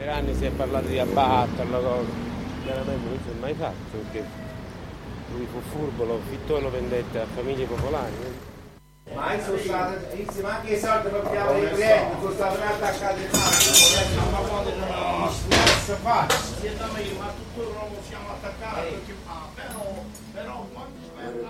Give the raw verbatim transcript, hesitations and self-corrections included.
Per anni si è parlato di abbatterlo, cosa. Veramente non si è mai fatto perché lui fu furbo, lo affittò e lo vendette a famiglie popolari. Ma sono state, insieme anche i soldi per piano dei clienti, sono state attaccate in mano, ma quando non si fa? Ma tutto non siamo attaccati perché ah, però, però quando